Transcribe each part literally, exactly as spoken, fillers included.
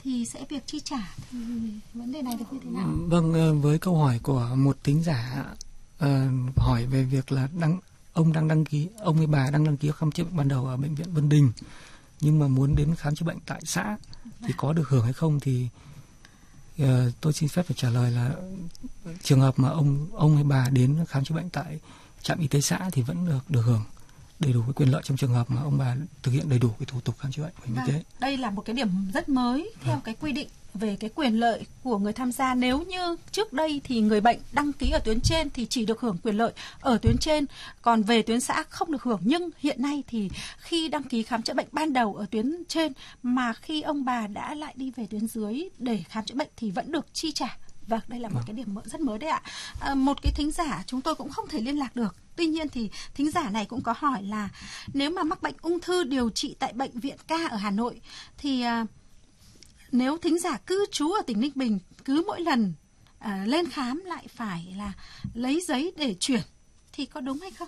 thì sẽ việc chi trả thì vấn đề này được như thế nào? Vâng, với câu hỏi của một thính giả uh, hỏi về việc là đăng ông đang đăng ký, ông hay bà đang đăng ký khám chữa bệnh ban đầu ở bệnh viện Vân Đình, nhưng mà muốn đến khám chữa bệnh tại xã thì có được hưởng hay không, thì uh, tôi xin phép phải trả lời là trường hợp mà ông ông hay bà đến khám chữa bệnh tại trạm y tế xã thì vẫn được được hưởng đầy đủ cái quyền lợi trong trường hợp mà ông bà thực hiện đầy đủ cái thủ tục khám chữa bệnh bảo hiểm y tế. Đây là một cái điểm rất mới theo cái quy định về cái quyền lợi của người tham gia. Nếu như trước đây thì người bệnh đăng ký ở tuyến trên thì chỉ được hưởng quyền lợi ở tuyến trên, còn về tuyến xã không được hưởng. Nhưng hiện nay thì khi đăng ký khám chữa bệnh ban đầu ở tuyến trên mà khi ông bà đã lại đi về tuyến dưới để khám chữa bệnh thì vẫn được chi trả. Vâng, đây là một cái điểm rất mới đấy ạ. À, một cái thính giả chúng tôi cũng không thể liên lạc được. Tuy nhiên thì thính giả này cũng có hỏi là nếu mà mắc bệnh ung thư điều trị tại bệnh viện Ca ở Hà Nội thì à, nếu thính giả cư trú ở tỉnh Ninh Bình cứ mỗi lần à, lên khám lại phải là lấy giấy để chuyển thì có đúng hay không?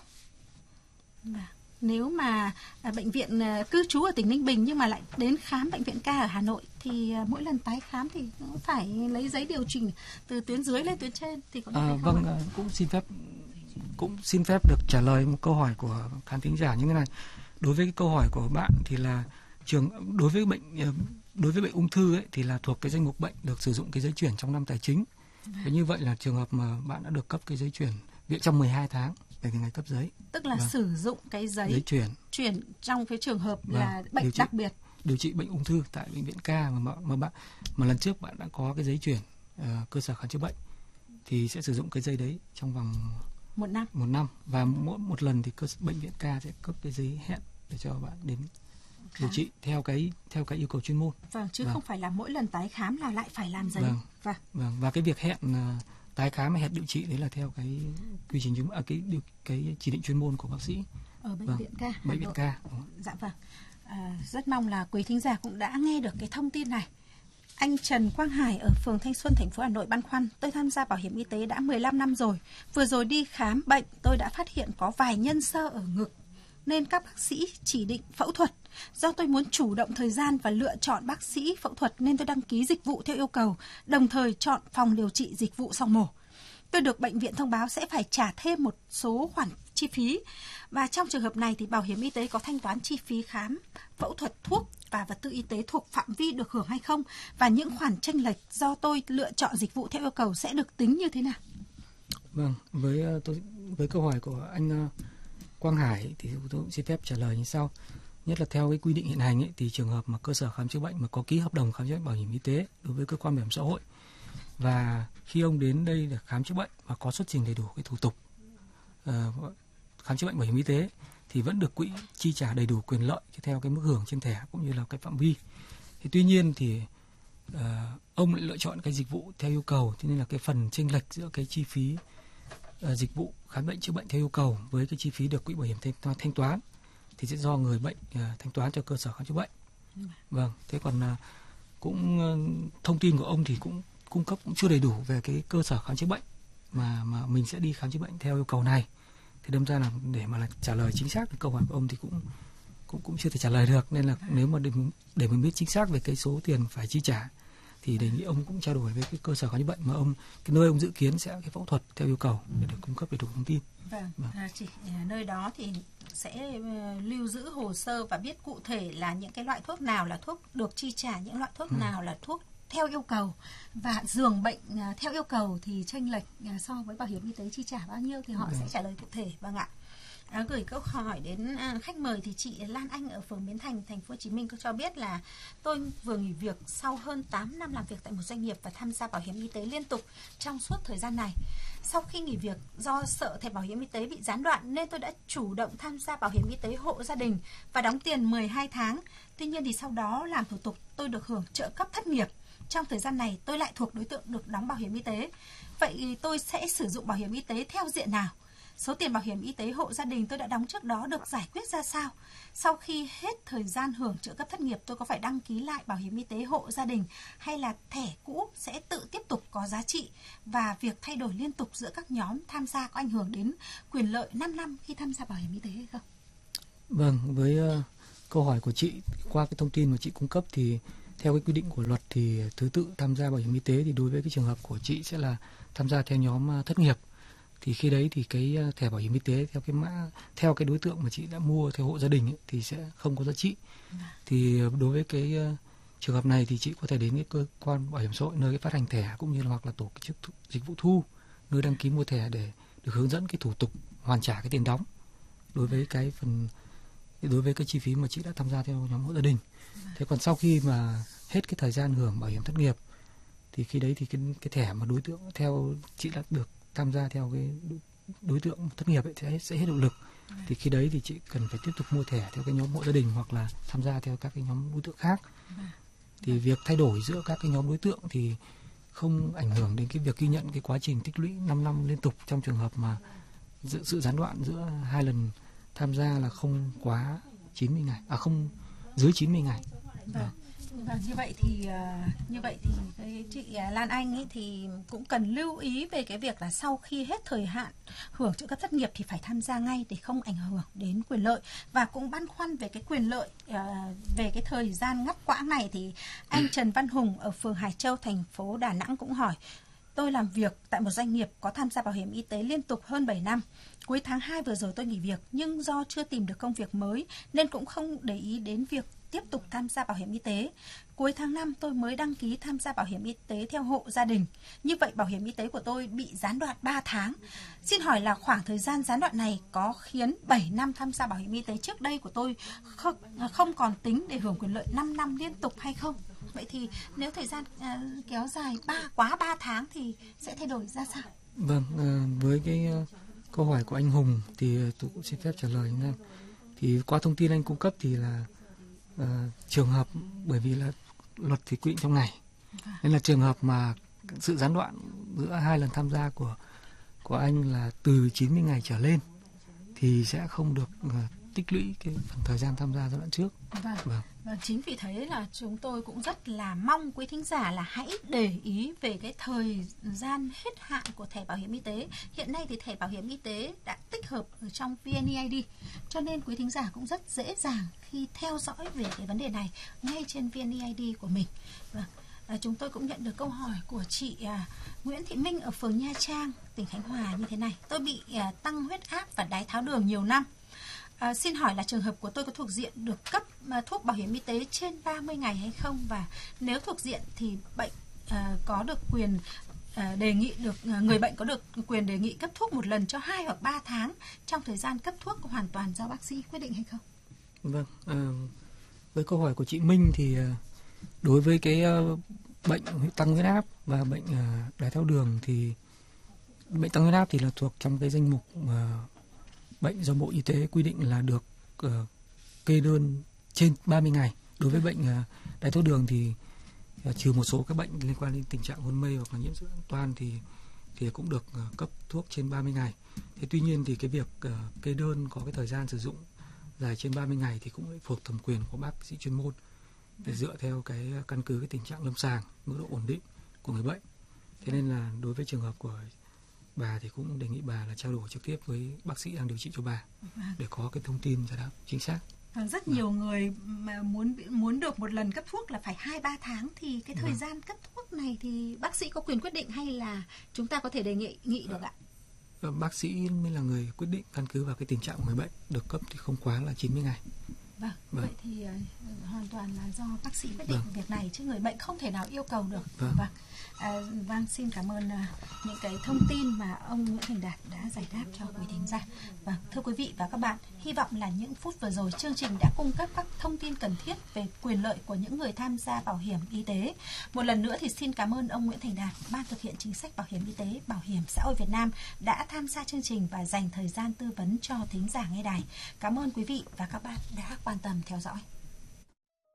Và nếu mà à, bệnh viện à, cư trú ở tỉnh Ninh Bình nhưng mà lại đến khám bệnh viện Ca ở Hà Nội thì à, mỗi lần tái khám thì cũng phải lấy giấy điều chỉnh từ tuyến dưới lên tuyến trên thì có đúng à, hay không? Vâng, cũng xin phép cũng xin phép được trả lời một câu hỏi của khán thính giả như thế này. Đối với cái câu hỏi của bạn thì là trường đối với bệnh đối với bệnh ung thư ấy, thì là thuộc cái danh mục bệnh được sử dụng cái giấy chuyển trong năm tài chính. Và như vậy là trường hợp mà bạn đã được cấp cái giấy chuyển viện trong mười hai tháng kể từ ngày cấp giấy. Tức là vâng. sử dụng cái giấy, giấy chuyển chuyển trong cái trường hợp vâng. là bệnh điều trị, đặc biệt điều trị bệnh ung thư tại bệnh viện Ca mà mà bạn mà lần trước bạn đã có cái giấy chuyển uh, cơ sở khám chữa bệnh thì sẽ sử dụng cái giấy đấy trong vòng một năm. Một năm và mỗi một lần thì cơ bệnh viện Ca sẽ cấp cái giấy hẹn để cho bạn đến khám. Điều trị theo cái theo cái yêu cầu chuyên môn. Vâng, chứ vâng. không phải là mỗi lần tái khám là lại phải làm giấy. Vâng. Vâng. Vâng. Và cái việc hẹn uh, tái khám hay hẹn điều trị đấy là theo cái quy trình chuyên à, cái điều, cái chỉ định chuyên môn của bác sĩ ở bệnh vâng. viện Ca. Bệnh viện Ca. Dạ vâng. À, rất mong là quý thính giả cũng đã nghe được cái thông tin này. Anh Trần Quang Hải ở phường Thanh Xuân, thành phố Hà Nội băn khoăn: tôi tham gia bảo hiểm y tế đã mười lăm năm rồi. Vừa rồi đi khám bệnh, tôi đã phát hiện có vài nhân xơ ở ngực, nên các bác sĩ chỉ định phẫu thuật. Do tôi muốn chủ động thời gian và lựa chọn bác sĩ phẫu thuật nên tôi đăng ký dịch vụ theo yêu cầu, đồng thời chọn phòng điều trị dịch vụ sau mổ. Tôi được bệnh viện thông báo sẽ phải trả thêm một số khoản chi phí. Và trong trường hợp này thì bảo hiểm y tế có thanh toán chi phí khám, phẫu thuật, thuốc và vật tư y tế thuộc phạm vi được hưởng hay không? Và những khoản chênh lệch do tôi lựa chọn dịch vụ theo yêu cầu sẽ được tính như thế nào? Vâng, với tôi với câu hỏi của anh Quang Hải thì tôi cũng xin phép trả lời như sau. Nhất là theo cái quy định hiện hành ấy, thì trường hợp mà cơ sở khám chữa bệnh mà có ký hợp đồng khám chữa bệnh bảo hiểm y tế đối với cơ quan bảo hiểm xã hội, và khi ông đến đây để khám chữa bệnh và có xuất trình đầy đủ cái thủ tục uh, khám chữa bệnh bảo hiểm y tế thì vẫn được quỹ chi trả đầy đủ quyền lợi theo cái mức hưởng trên thẻ cũng như là cái phạm vi. Thì tuy nhiên thì uh, ông lại lựa chọn cái dịch vụ theo yêu cầu, cho nên là cái phần chênh lệch giữa cái chi phí uh, dịch vụ khám bệnh chữa bệnh theo yêu cầu với cái chi phí được quỹ bảo hiểm thanh, thanh toán thì sẽ do người bệnh uh, thanh toán cho cơ sở khám chữa bệnh. Ừ. Vâng, thế còn uh, cũng uh, thông tin của ông thì cũng cung cấp cũng chưa đầy đủ về cái cơ sở khám chữa bệnh mà mà mình sẽ đi khám chữa bệnh theo yêu cầu này. Thì đâm ra là để mà là trả lời chính xác cái câu hỏi của ông thì cũng cũng cũng chưa thể trả lời được, nên là nếu mà để, để mình biết chính xác về cái số tiền phải chi trả thì đề nghị ông cũng trao đổi với cái cơ sở khám chữa bệnh mà ông cái nơi ông dự kiến sẽ cái phẫu thuật theo yêu cầu để được cung cấp đầy đủ thông tin. Vâng, vâng. À, chỉ nơi đó thì sẽ lưu giữ hồ sơ và biết cụ thể là những cái loại thuốc nào là thuốc được chi trả, những loại thuốc ừ. nào là thuốc theo yêu cầu, và giường bệnh theo yêu cầu thì chênh lệch so với bảo hiểm y tế chi trả bao nhiêu thì họ ừ. sẽ trả lời cụ thể. Vâng ạ. À, gửi câu hỏi đến à, khách mời thì chị Lan Anh ở phường Bến Thành, thành phố Hồ Chí Minh có cho biết là tôi vừa nghỉ việc sau hơn tám năm làm việc tại một doanh nghiệp và tham gia bảo hiểm y tế liên tục trong suốt thời gian này. Sau khi nghỉ việc do sợ thẻ bảo hiểm y tế bị gián đoạn nên tôi đã chủ động tham gia bảo hiểm y tế hộ gia đình và đóng tiền mười hai tháng. Tuy nhiên thì sau đó làm thủ tục tôi được hưởng trợ cấp thất nghiệp. Trong thời gian này tôi lại thuộc đối tượng được đóng bảo hiểm y tế. Vậy tôi sẽ sử dụng bảo hiểm y tế theo diện nào? Số tiền bảo hiểm y tế hộ gia đình tôi đã đóng trước đó được giải quyết ra sao? Sau khi hết thời gian hưởng trợ cấp thất nghiệp tôi có phải đăng ký lại bảo hiểm y tế hộ gia đình hay là thẻ cũ sẽ tự tiếp tục có giá trị? Và việc thay đổi liên tục giữa các nhóm tham gia có ảnh hưởng đến quyền lợi năm năm khi tham gia bảo hiểm y tế hay không? Vâng, với uh, câu hỏi của chị, qua cái thông tin mà chị cung cấp thì theo cái quy định của luật thì thứ tự tham gia bảo hiểm y tế thì đối với cái trường hợp của chị sẽ là tham gia theo nhóm thất nghiệp. Thì khi đấy thì cái thẻ bảo hiểm y tế theo cái mã theo cái đối tượng mà chị đã mua theo hộ gia đình ấy, thì sẽ không có giá trị. Thì đối với cái trường hợp này thì chị có thể đến cái cơ quan bảo hiểm xã hội nơi cái phát hành thẻ cũng như là hoặc là tổ chức dịch vụ thu nơi đăng ký mua thẻ để được hướng dẫn cái thủ tục hoàn trả cái tiền đóng đối với cái phần đối với cái chi phí mà chị đã tham gia theo nhóm hộ gia đình. Thế còn sau khi mà hết cái thời gian hưởng bảo hiểm thất nghiệp thì khi đấy thì cái cái thẻ mà đối tượng theo chị đã được tham gia theo cái đối tượng thất nghiệp ấy sẽ sẽ hết hiệu lực. Thì khi đấy thì chị cần phải tiếp tục mua thẻ theo cái nhóm hộ gia đình hoặc là tham gia theo các cái nhóm đối tượng khác. Thì việc thay đổi giữa các cái nhóm đối tượng thì không ảnh hưởng đến cái việc ghi nhận cái quá trình tích lũy năm năm liên tục trong trường hợp mà sự, sự gián đoạn giữa hai lần tham gia là không quá chín mươi ngày, à không dưới chín mươi ngày. Vâng. Vâng, như vậy thì uh, như vậy thì cái chị Lan Anh ấy thì cũng cần lưu ý về cái việc là sau khi hết thời hạn hưởng trợ cấp thất nghiệp thì phải tham gia ngay để không ảnh hưởng đến quyền lợi, và cũng băn khoăn về cái quyền lợi uh, về cái thời gian ngắt quãng này thì anh Trần Văn Hùng ở phường Hải Châu, thành phố Đà Nẵng cũng hỏi: tôi làm việc tại một doanh nghiệp có tham gia bảo hiểm y tế liên tục hơn bảy năm. Cuối tháng hai vừa rồi tôi nghỉ việc, nhưng do chưa tìm được công việc mới nên cũng không để ý đến việc tiếp tục tham gia bảo hiểm y tế. Cuối tháng năm tôi mới đăng ký tham gia bảo hiểm y tế theo hộ gia đình. Như vậy bảo hiểm y tế của tôi bị gián đoạn ba tháng. Xin hỏi là khoảng thời gian gián đoạn này có khiến bảy năm tham gia bảo hiểm y tế trước đây của tôi không, không còn tính để hưởng quyền lợi năm năm liên tục hay không? Vậy thì nếu thời gian uh, kéo dài ba quá ba tháng thì sẽ thay đổi ra sao? Vâng, uh, với cái uh, câu hỏi của anh Hùng thì uh, tôi cũng xin phép trả lời như thế. Thì qua thông tin anh cung cấp thì là uh, trường hợp, bởi vì là luật thì quy định trong ngày, nên là trường hợp mà sự gián đoạn giữa hai lần tham gia của của anh là từ chín mươi ngày trở lên thì sẽ không được uh, tích lũy cái phần thời gian tham gia giai đoạn trước. Vâng. Vâng. Và chính vì thế là chúng tôi cũng rất là mong quý thính giả là hãy để ý về cái thời gian hết hạn của thẻ bảo hiểm y tế. Hiện nay thì thẻ bảo hiểm y tế đã tích hợp ở trong vê en e i đê, cho nên quý thính giả cũng rất dễ dàng khi theo dõi về cái vấn đề này ngay trên vê en e i đê của mình. Vâng. À, chúng tôi cũng nhận được câu hỏi của chị à, Nguyễn Thị Minh ở phường Nha Trang, tỉnh Khánh Hòa như thế này: tôi bị à, tăng huyết áp và đái tháo đường nhiều năm. À, xin hỏi là trường hợp của tôi có thuộc diện được cấp uh, thuốc bảo hiểm y tế trên ba mươi ngày hay không, và nếu thuộc diện thì bệnh uh, có được quyền uh, đề nghị được uh, người bệnh có được quyền đề nghị cấp thuốc một lần cho hai hoặc ba tháng trong thời gian cấp thuốc hoàn toàn do bác sĩ quyết định hay không? Vâng, uh, với câu hỏi của chị Minh thì uh, đối với cái uh, bệnh tăng huyết áp và bệnh uh, đái tháo đường thì bệnh tăng huyết áp thì là thuộc trong cái danh mục uh, bệnh do Bộ Y tế quy định là được uh, kê đơn trên ba mươi ngày. Đối với bệnh uh, đái tháo đường thì uh, trừ một số các bệnh liên quan đến tình trạng hôn mê hoặc là nhiễm sữa toan thì thì cũng được uh, cấp thuốc trên ba mươi ngày. Thế tuy nhiên thì cái việc uh, kê đơn có cái thời gian sử dụng dài trên ba mươi ngày thì cũng thuộc thẩm quyền của bác sĩ chuyên môn để dựa theo cái căn cứ cái tình trạng lâm sàng, mức độ ổn định của người bệnh. Thế nên là đối với trường hợp của bà thì cũng đề nghị bà là trao đổi trực tiếp với bác sĩ đang điều trị cho bà để có cái thông tin giải đáp chính xác. Rất nhiều người mà muốn muốn được một lần cấp thuốc là phải hai ba tháng, thì cái thời gian cấp thuốc này thì bác sĩ có quyền quyết định hay là chúng ta có thể đề nghị nghị được ạ? Bác sĩ mới là người quyết định căn cứ vào cái tình trạng của người bệnh, được cấp thì không quá là chín mươi ngày. Vâng, vâng. Vậy thì uh, hoàn toàn là do bác sĩ quyết định vâng. việc này chứ người bệnh không thể nào yêu cầu được. Vâng, vâng. À, vâng xin cảm ơn uh, những cái thông tin mà ông Nguyễn Thành Đạt đã giải đáp cho quý thính giả. Vâng, thưa quý vị và các bạn, hy vọng là những phút vừa rồi chương trình đã cung cấp các thông tin cần thiết về quyền lợi của những người tham gia bảo hiểm y tế. Một lần nữa thì xin cảm ơn ông Nguyễn Thành Đạt, Ban thực hiện chính sách bảo hiểm y tế, Bảo hiểm xã hội Việt Nam đã tham gia chương trình và dành thời gian tư vấn cho thính giả nghe đài. Cảm ơn quý vị và các bạn đã quan tâm theo dõi.